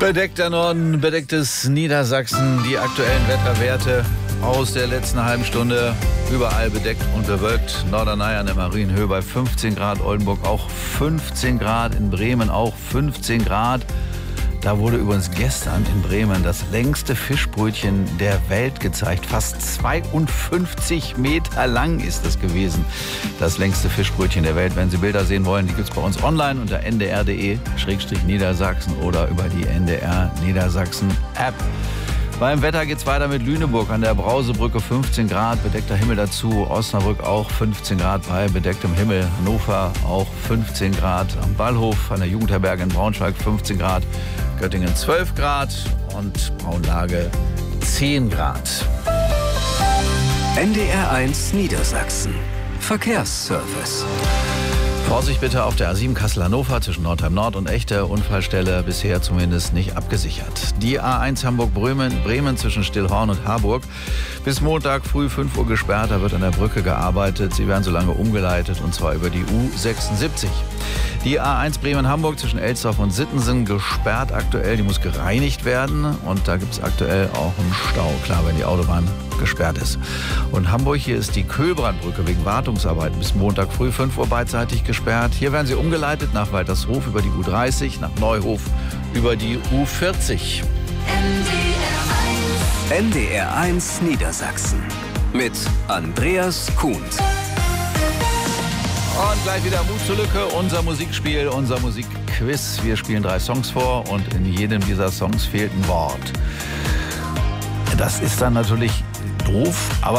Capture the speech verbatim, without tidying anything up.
Bedeckter Norden, bedecktes Niedersachsen, die aktuellen Wetterwerte aus der letzten halben Stunde. Überall bedeckt und bewölkt. Norderney an der Marienhöhe bei fünfzehn Grad, Oldenburg auch fünfzehn Grad, in Bremen auch fünfzehn Grad. Da wurde übrigens gestern in Bremen das längste Fischbrötchen der Welt gezeigt. Fast zweiundfünfzig Meter lang ist es gewesen. Das längste Fischbrötchen der Welt. Wenn Sie Bilder sehen wollen, die gibt es bei uns online unter n d r punkt d e Schrägstrich Niedersachsen oder über die N D R Niedersachsen App. Beim Wetter geht's weiter mit Lüneburg an der Brausebrücke fünfzehn Grad, bedeckter Himmel dazu. Osnabrück auch fünfzehn Grad bei bedecktem Himmel. Hannover auch fünfzehn Grad. Am Ballhof an der Jugendherberge in Braunschweig fünfzehn Grad. Göttingen zwölf Grad und Braunlage zehn Grad. N D R eins Niedersachsen. Verkehrsservice. Vorsicht bitte auf der A sieben Kassel-Hannover zwischen Nordheim Nord und Echte. Unfallstelle bisher zumindest nicht abgesichert. Die A eins Hamburg-Bremen Bremen zwischen Stillhorn und Harburg. Bis Montag früh fünf Uhr gesperrt. Da wird an der Brücke gearbeitet. Sie werden so lange umgeleitet und zwar über die U sechsundsiebzig. Die A eins Bremen-Hamburg zwischen Elsdorf und Sittensen gesperrt aktuell. Die muss gereinigt werden und da gibt es aktuell auch einen Stau. Klar, wenn die Autobahn gesperrt ist. Und Hamburg, hier ist die Köhlbrandbrücke wegen Wartungsarbeiten bis Montag früh fünf Uhr beidseitig gesperrt. Hier werden sie umgeleitet nach Waltershof über die U dreißig, nach Neuhof über die U vierzig. N D R eins Niedersachsen mit Andreas Kuhn. Und gleich wieder Mut zur Lücke, unser Musikspiel, unser Musikquiz. Wir spielen drei Songs vor und in jedem dieser Songs fehlt ein Wort. Das ist dann natürlich doof, aber